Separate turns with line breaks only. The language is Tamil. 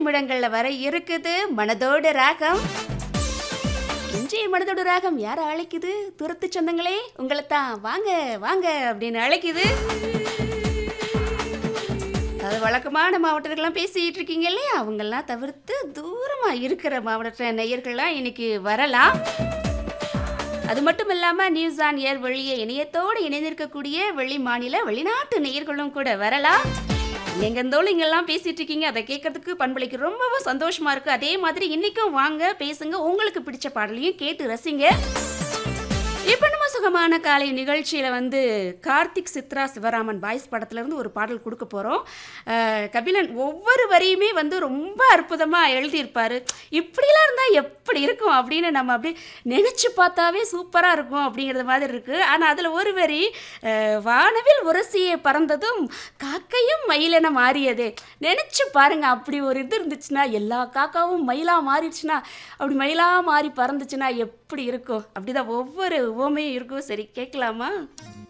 நிமிடங்கள்ல வர இருக்குது மனதோட ராகம். இன்றைய மனதோட ராகம் யார அழைக்குது? தூரத்து சொந்தங்களே, உங்களைத்தான் வாங்க வாங்க அப்படின்னு அழைக்குது. அது வழக்கமான மாவட்டர்கள்லாம் பேசிட்டு இருக்கீங்க இல்லையா, அவங்கெல்லாம் தவிர்த்து தூரமா இருக்கிற மாவட்ட நேயர்கள்லாம் இன்னைக்கு வரலாம். அது மட்டும் இல்லாம நியூஸ் ஆன் ஏர் வழியே இணையத்தோடு இணைந்திருக்கக்கூடிய வெளி மாநில வெளிநாட்டு நேயர்களும் கூட வரலாம். எங்கேருந்தோலும் இங்கெல்லாம் பேசிட்டு இருக்கீங்க, அதை கேட்கறதுக்கு பண்பலைக்கு ரொம்பவும் சந்தோஷமா இருக்கு. அதே மாதிரி இன்னைக்கும் வாங்க பேசுங்க, உங்களுக்கு பிடிச்ச பாடலையும் கேட்டு ரசிங்க. இப்போ நம்ம சுகமான காலை நிகழ்ச்சியில் கார்த்திக் சித்ரா சிவராமன் பாய்ஸ் படத்துலேருந்து ஒரு பாடல் கொடுக்க போகிறோம். கபிலன் ஒவ்வொரு வரியுமே ரொம்ப அற்புதமாக எழுதியிருப்பார். இப்படிலாம் இருந்தால் எப்படி இருக்கும் அப்படின்னு நம்ம அப்படி நினச்சி பார்த்தாவே சூப்பராக இருக்கும் அப்படிங்கிறது மாதிரி இருக்குது. ஆனால் அதில் ஒரு வரி, வானவில் உரசியே பறந்ததும் காக்கையும் மயிலென மாறியதே. நினச்சி பாருங்க, அப்படி ஒரு இது இருந்துச்சுன்னா, எல்லா காக்காவும் மயிலாக மாறிடுச்சுன்னா, அப்படி மயிலாக மாறி பறந்துச்சுன்னா எப்படி இருக்கும்? அப்படிதான் ஒவ்வொரு ஓமையும் இருக்கும். சரி, கேட்கலாமா?